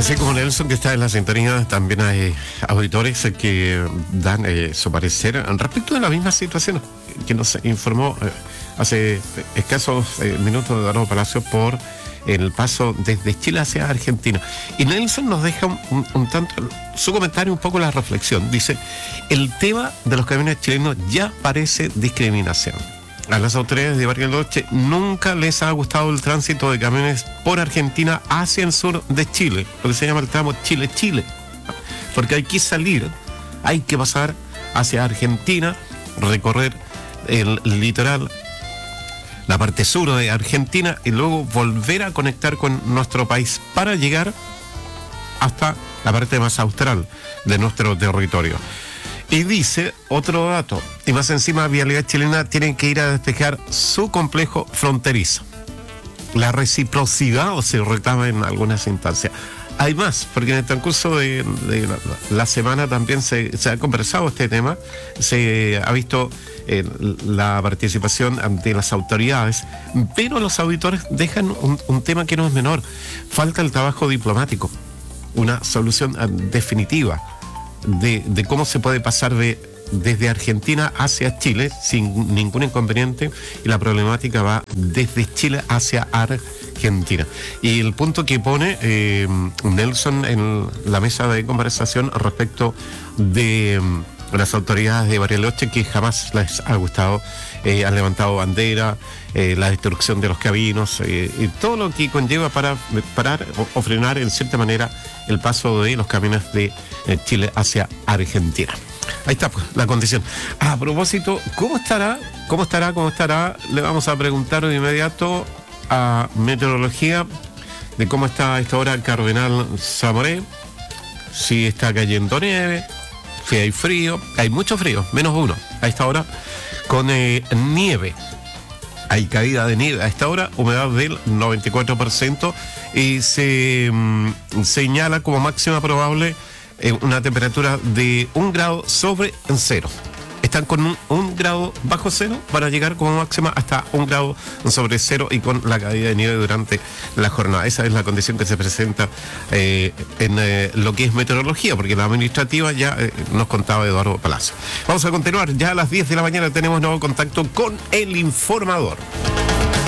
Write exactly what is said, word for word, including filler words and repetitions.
Así como Nelson, que está en la sintonía, también hay auditores que dan eh, su parecer respecto de la misma situación que nos informó eh, hace escasos eh, minutos Eduardo Palacio por el paso desde Chile hacia Argentina. Y Nelson nos deja un, un, un tanto, su comentario, un poco la reflexión. Dice, el tema de los camiones chilenos ya parece discriminación. A las autoridades de Bariloche nunca les ha gustado el tránsito de camiones por Argentina hacia el sur de Chile, lo que se llama el tramo Chile-Chile. Porque hay que salir, hay que pasar hacia Argentina, recorrer el litoral, la parte sur de Argentina y luego volver a conectar con nuestro país para llegar hasta la parte más austral de nuestro territorio. Y dice otro dato, y más encima Vialidad Chilena tiene que ir a despejar su complejo fronterizo. La reciprocidad o se reclama en algunas instancias. Hay más, porque en el transcurso de, de la, la semana también se, se ha conversado este tema, se ha visto eh, la participación ante las autoridades, pero los auditores dejan un, un tema que no es menor. Falta el trabajo diplomático, una solución definitiva de, de cómo se puede pasar de desde Argentina hacia Chile sin ningún inconveniente, y la problemática va desde Chile hacia Argentina. Y el punto que pone eh, Nelson en la mesa de conversación respecto de eh, las autoridades de Bariloche, que jamás les ha gustado, eh, han levantado bandera, eh, la destrucción de los caminos, eh, y todo lo que conlleva para parar o, o frenar en cierta manera el paso de los camiones de eh, Chile hacia Argentina. Ahí está, pues, la condición. A propósito, ¿cómo estará? ¿Cómo estará? ¿Cómo estará? Le vamos a preguntar de inmediato a Meteorología de cómo está a esta hora el Cardenal Zamoré, si está cayendo nieve, si hay frío. Hay mucho frío, menos uno a esta hora, con eh, nieve. Hay caída de nieve a esta hora, humedad del noventa y cuatro por ciento, y se mmm, señala como máxima probable Eh, una temperatura de un grado sobre cero. Están con un, un grado bajo cero para llegar como máxima hasta un grado sobre cero y con la caída de nieve durante la jornada. Esa es la condición que se presenta eh, en eh, lo que es meteorología, porque la administrativa ya eh, nos contaba Eduardo Palacio. Vamos a continuar, ya a las diez de la mañana tenemos nuevo contacto con el informador.